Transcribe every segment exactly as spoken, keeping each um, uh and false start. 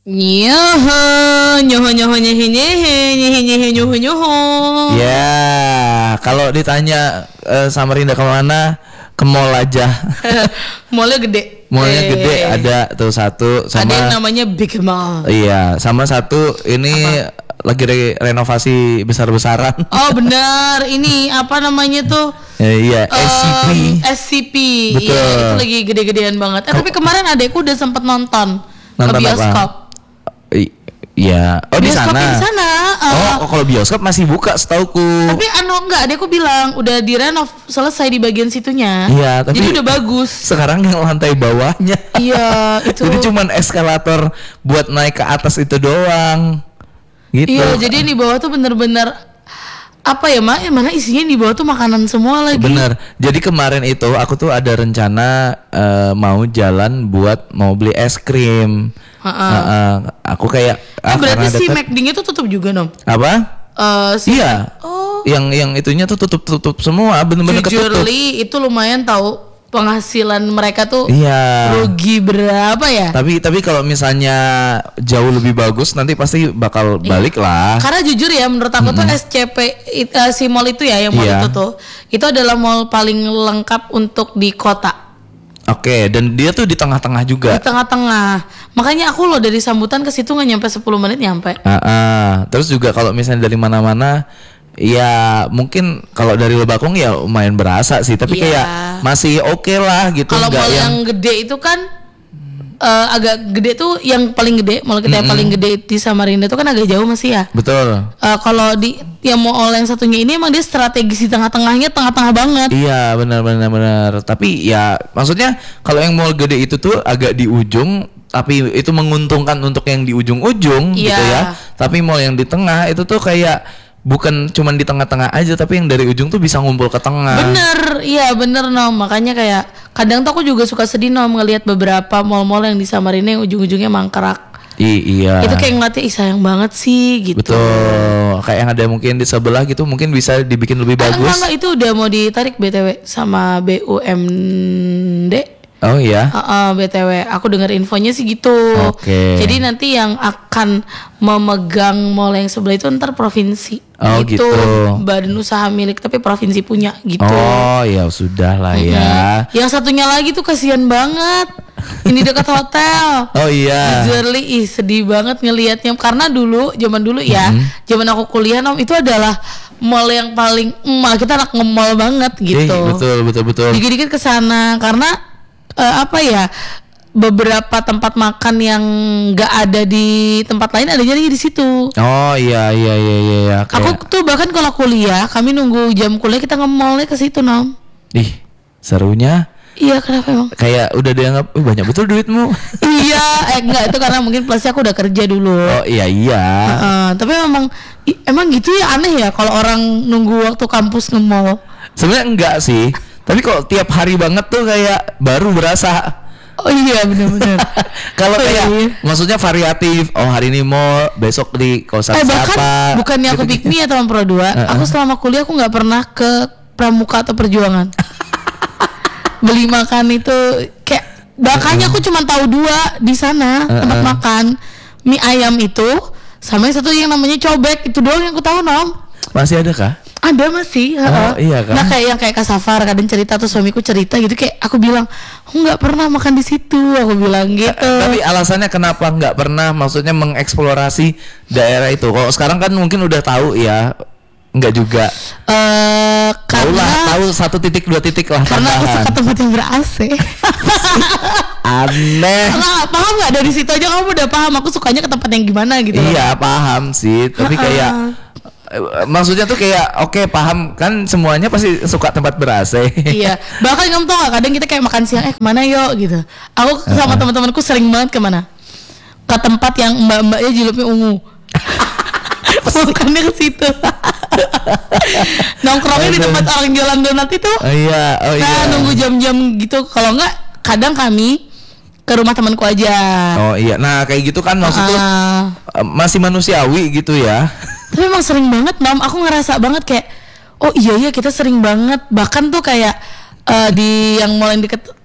Nyoho, nyoho nyoho nyehe nyehe nyehe nyehe nyoho nyoho. Ya, kalau ditanya uh, Samarinda kemana, ke mall aja. Mallnya gede. Mallnya eh. gede, ada tuh satu. Sama, ada yang namanya Big Mall. Iya, sama satu ini apa? Lagi re- renovasi besar-besaran. Oh benar, ini apa namanya tuh? Ya, iya, um, S C P. S C P. Betul. Iya, itu lagi gede-gedean banget. Eh, tapi kemarin adekku udah sempet nonton, nonton ke bioskop. Apa? Iya, oh di sana. Di sana. Uh, oh, kalau bioskop masih buka setauku. Tapi anu enggak, adekku bilang udah direnov selesai di bagian situnya. Iya, tapi jadi udah bagus. Sekarang yang lantai bawahnya. Iya, itu. Jadi cuman eskalator buat naik ke atas itu doang. Gitu. Iya, jadi di bawah tuh bener-bener apa ya mak? Mana isinya di bawah tuh makanan semua lagi. Bener. Jadi kemarin itu aku tuh ada rencana uh, mau jalan buat mau beli es krim. Uh, uh, aku kayak ah, berarti si McD-nya tuh tutup juga nom? Apa? Uh, si iya. Oh. Yang yang itunya tuh tutup tutup semua, bener-bener ketutup. Jujurly itu lumayan tahu penghasilan mereka tuh. Iya. Rugi berapa ya? Tapi tapi kalau misalnya jauh lebih bagus nanti pasti bakal balik iya. lah. Karena jujur ya menurut aku mm-hmm. tuh S C P uh, si mall itu ya yang mall iya. itu tuh itu adalah mall paling lengkap untuk di kota. Oke, dan dia tuh di tengah-tengah juga. Di tengah-tengah. Makanya aku loh dari sambutan ke situ nggak nyampe sepuluh menit nyampe. Uh, uh. Terus juga kalau misalnya dari mana-mana, ya mungkin kalau dari Lebakong ya lumayan berasa sih. Tapi yeah. kayak masih oke okay lah gitu. Kalau mall yang... yang gede itu kan uh, agak gede tuh yang paling gede. Mall kita mm-hmm. yang paling gede di Samarinda itu kan agak jauh masih ya. Betul. Uh, kalau di yang mall yang satunya ini emang dia strategis di tengah-tengahnya, tengah-tengah banget. Iya benar-benar benar. Tapi ya maksudnya kalau yang mall gede itu tuh agak di ujung, tapi itu menguntungkan untuk yang di ujung-ujung iya. gitu ya. Tapi mall yang di tengah itu tuh kayak bukan cuman di tengah-tengah aja, tapi yang dari ujung tuh bisa ngumpul ke tengah. Bener, iya bener nom. Makanya kayak kadang tuh aku juga suka sedih nom ngelihat beberapa mall-mall yang di Samarinda yang ujung-ujungnya mangkrak. I- iya. Itu kayak ngeliatnya ih sayang banget sih gitu. Betul. Kayak yang ada mungkin di sebelah gitu mungkin bisa dibikin lebih bagus. Enggak, enggak, itu udah mau ditarik B T W sama B U M D. Oh iya. Uh, uh, B T W aku dengar infonya sih gitu. Oke. Okay. Jadi nanti yang akan memegang mall yang sebelah itu ntar provinsi. Oh gitu. gitu. Badan usaha milik tapi provinsi punya gitu. Oh ya sudah lah mm-hmm. ya. Yang satunya lagi tuh kasihan banget. Ini dekat hotel. Oh iya. Jujurly ih sedih banget ngelihatnya karena dulu zaman dulu ya, mm-hmm. zaman aku kuliah nom itu adalah mall yang paling emak kita anak nge-mall banget gitu. Eh, betul betul betul. Dikit-dikit ke sana karena uh, apa ya? Beberapa tempat makan yang nggak ada di tempat lain adanya di situ. Oh iya iya iya iya. Kayak... Aku tuh bahkan kalau kuliah, kami nunggu jam kuliah kita nge-mallnya ke situ nom. Ih serunya. Iya kenapa emang? Kayak udah dianggap oh, banyak betul duitmu. Iya, eh enggak itu karena mungkin plusnya aku udah kerja dulu. Oh iya iya. Uh, tapi memang i- emang gitu ya aneh ya kalau orang nunggu waktu kampus nge-mall. Sebenarnya enggak sih. Tapi kok tiap hari banget tuh kayak baru berasa. Oh iya benar-benar. Kalau kayak oh, iya. maksudnya variatif. Oh hari ini mall, besok di kosan eh, bahkan siapa. Bukannya aku pick me atau Pro dua. Uh-uh. Aku selama kuliah aku nggak pernah ke Pramuka atau Perjuangan. Beli makan itu kayak bahkannya aku cuma tahu dua di sana uh-uh. tempat makan mie ayam itu sama yang satu yang namanya cobek itu doang yang aku tahu nom. Masih ada kah? Ada masih. Oh, iya kan? Nah kayak yang kayak Kak Safar kadang cerita tuh suamiku cerita gitu kayak aku bilang aku nggak pernah makan di situ aku bilang gitu. Tapi alasannya kenapa nggak pernah maksudnya mengeksplorasi daerah itu? Kalau sekarang kan mungkin udah tahu ya. Enggak juga. Eh uh, karena lah, tahu satu titik dua titik lah. Karena tambahan. Aku suka tempat yang ber-A C. Aneh. Nah, paham nggak dari situ aja kamu udah paham aku sukanya ke tempat yang gimana gitu. Iya, loh. Paham sih, tapi kayak maksudnya tuh kayak oke okay, paham kan semuanya pasti suka tempat ber-A C. Iya. Bahkan kamu tau gak kadang kita kayak makan siang eh kemana yuk gitu. Aku sama uh-uh. teman-temanku sering banget kemana? Ke tempat yang mbak-mbaknya jilbabnya ungu. Makannya ke situ. Nongkrongnya di tempat orang jualan donat itu. Oh iya, oh iya. Nah, nunggu jam-jam gitu. Kalau enggak, kadang kami ke rumah temanku aja. Oh iya. Nah, kayak gitu kan maksudnya uh, masih manusiawi gitu ya. Tapi emang sering banget, Mam. Aku ngerasa banget kayak oh iya iya kita sering banget. Bahkan tuh kayak uh, di yang mulai deket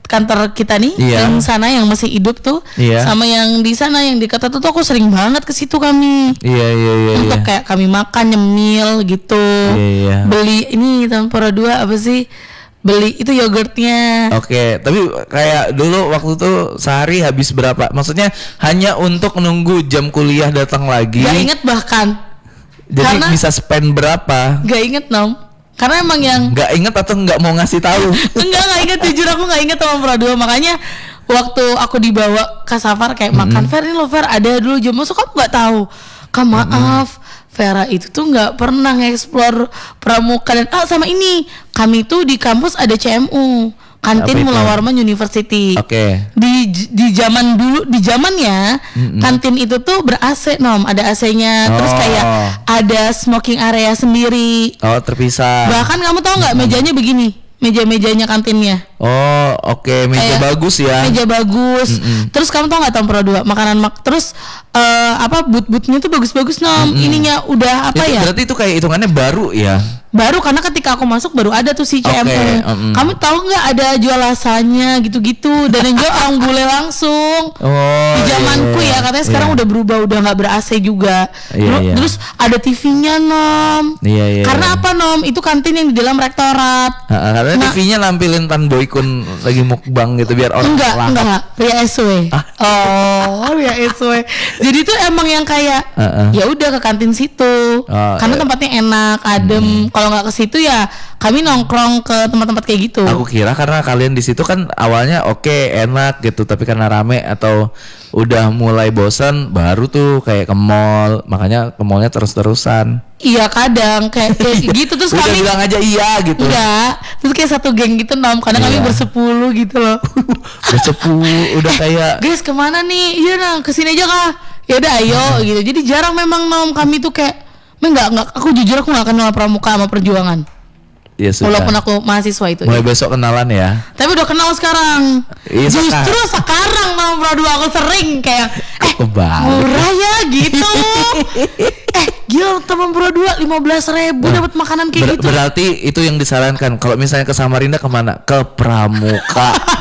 kantor kita nih, Iya. yang sana yang masih hidup tuh, Iya. sama yang di sana yang di kota tuh, tuh aku sering banget ke situ kami. Iya iya iya. Untuk iya. kayak kami makan nyemil gitu. Iya, iya. Beli ini Tempura dua apa sih? Beli itu yogurtnya. Oke, tapi kayak dulu waktu itu sehari habis berapa? Maksudnya hanya untuk nunggu jam kuliah datang lagi. Gak inget bahkan. Jadi Karena- bisa spend berapa? Gak inget nom. Karena emang yang Nggak inget atau nggak mau ngasih tahu? enggak enggak inget, jujur aku nggak inget Tempura dua. Makanya waktu aku dibawa ke Safar kayak makan Fer ini loh Fer ada dulu jam masuk kamu nggak tahu. Kak maaf, Vera itu tuh nggak pernah nge-explore pramuka dan ah sama ini kami tuh di kampus ada C M U kantin Apa itu? Mula Warman University. Oke. Di di zaman dulu di zamannya kantin itu tuh ber-A C nom, ada A C-nya, terus Oh. kayak ada smoking area sendiri. Oh terpisah. Bahkan kamu tahu nggak mejanya begini, meja-mejanya kantinnya. Oh oke, meja Kayak bagus ya. Meja bagus. Terus kamu tau nggak Tempura dua makanan mak terus eh, apa but-butnya tuh bagus-bagus nom. Ininya udah apa Itu ya? berarti itu kayak hitungannya baru ya? Baru karena ketika aku masuk baru ada tuh si C M U. Oke, mm-mm. Kamu tahu nggak ada jual lasanya gitu-gitu dan yang jual orang bule langsung. Oh. Di zamanku iya, ya katanya sekarang iya. udah berubah udah nggak ber-A C juga. Iya, Terus- iya. Terus ada T V-nya nom. Iya, iya, Karena iya. apa nom? Itu kantin yang di dalam rektorat. Ha, karena Nah- T V-nya nampilin Tan Boy Kun lagi mukbang gitu biar orang Enggak, lahap. enggak, Ria S W. Ah. Oh, Ria S W. Jadi tuh emang yang kayak Heeh. ya udah ke kantin situ. Oh, Karena iya. tempatnya enak, adem. Kalau nggak ke situ ya kami nongkrong ke tempat-tempat kayak gitu. Aku kira karena kalian di situ kan awalnya oke enak gitu, tapi karena rame atau udah mulai bosan baru tuh kayak ke mall, makanya ke mallnya terus-terusan. Iya, kadang kayak, kayak gitu terus Udah kami bilang aja iya gitu. enggak. Terus kayak satu geng gitu nom. Kadang kami Iya. bersepuluh gitu loh. Bersepuh udah kayak Guys, kemana nih? Iya nah, kesini aja kah? Ya udah ayo gitu. Jadi jarang memang nom kami tuh kayak enggak enggak aku jujur aku nggak kenal pramuka sama perjuangan. ya sudah. Walaupun aku mahasiswa itu. Mulai besok kenalan ya. Tapi udah kenal sekarang. Iya, Justru sekarang. sekarang nomor dua aku sering kayak eh Kebalik. murah ya gitu. eh gila teman Pro dua lima belas ribu dapat makanan kayak Ber- gitu. berarti itu yang disarankan kalau misalnya ke Samarinda kemana? Ke Pramuka.